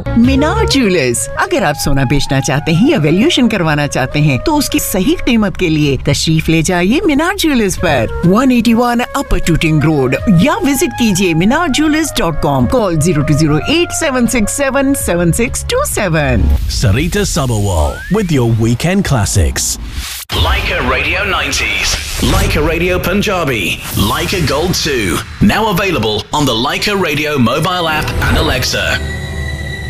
मीनार jewellers, अगर आप सोना बेचना चाहते हैं या वैल्यूएशन करवाना चाहते हैं तो उसकी सही कीमत के लिए तशरीफ ले जाइए मीनार ज्वेलर्स पर 181 अपर टूटिंग रोड या विजिट कीजिए minarjewelers.com. Call 0208-767-7627. Sarita Sabawal with your weekend classics. Leica Radio 90s, Leica Radio Punjabi, Leica Gold 2. Now available on the Leica Radio mobile app and Alexa.